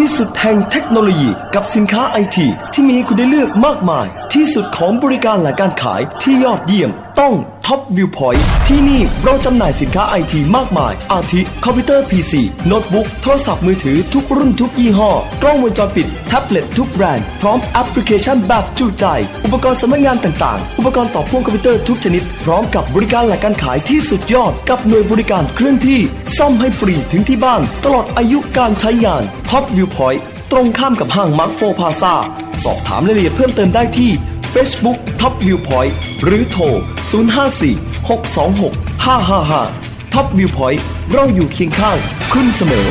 ที่สุดแห่งเทคโนโลยีกับสินค้าไอทีที่มีให้คุณได้เลือกมากมายที่สุดของบริการและการขายที่ยอดเยี่ยมต้อง Top Viewpoint ที่นี่เราจำหน่ายสินค้าไอทีมากมายอาทิคอมพิวเตอร์ PC โน้ตบุ๊กโทรศัพท์มือถือทุกรุ่นทุกยี่ห้อกล้องวงจรปิดแท็บเล็ตทุกแบรนด์พร้อมแอปพลิเคชันแบบจุใจอุปกรณ์สำนักงานต่างๆอุปกรณ์ต่อพ่วงคอมพิวเตอร์ทุกชนิดพร้อมกับบริการและการขายที่สุดยอดกับหน่วยบริการเคลื่อนที่ซ่อมให้ฟรีถึงที่บ้านตลอดอายุการใช้งาน Top Viewpoint ตรงข้ามกับห้างมาร์คโฟพลาซ่าสอบถามรายละเอียดเพิ่มเติมได้ที่ Facebook Top Viewpoint หรือโทร 054-626-555 Top Viewpoint เราอยู่เคียงข้างคุณเสมอ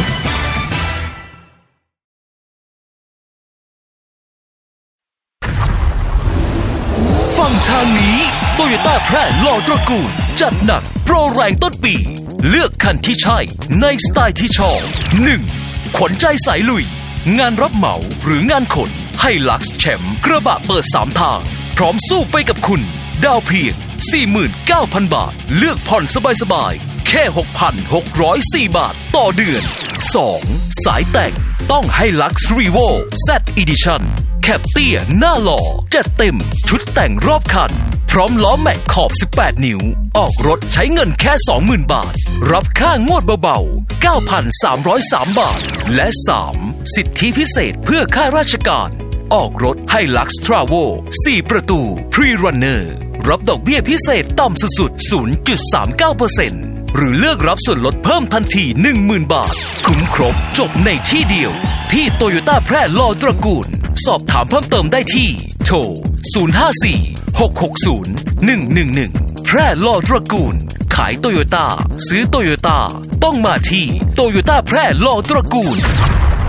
ฟังทางนี้โตโยต้าแพร่หล่อตระกูลจัดหนักโปรแรงต้นปีเลือกคันที่ใช่ในสไตล์ที่ชอบ 1. ขนใจสายลุยงานรับเหมาหรืองานขนให้ลักซ์แชมป์กระบะเปิด3ทางพร้อมสู้ไปกับคุณดาวเพียง 49,000 บาทเลือกผ่อนสบายๆแค่ 6,604 บาทต่อเดือน 2. สายแต่งต้องให้ลักซ์รีโว Z Edition แคปเตี้ยหน้าหล่อจัดเต็มชุดแต่งรอบคันพร้อมล้อแม็กขอบ18นิ้วออกรถใช้เงินแค่ 20,000 บาทรับค่างวดเบาๆ 9,303 บาทและ 3. สิทธิพิเศษเพื่อข้าราชการออกรถให้ลักซ์ทราโว4ประตูพรีรันเนอร์รับดอกเบี้ยพิเศษต่ำสุดๆ 0.39% หรือเลือกรับส่วนลดเพิ่มทันที 10,000 บาทคุ้มครบจบในที่เดียวที่โตโยต้าแพร่หล่อตระกูลสอบถามเพิ่มเติมได้ที่โทร 054-660-111 แพร่หล่อตระกูลขายโตโยต้าซื้อโตโยต้าต้องมาที่โตโยต้าแพร่หล่อตระกูล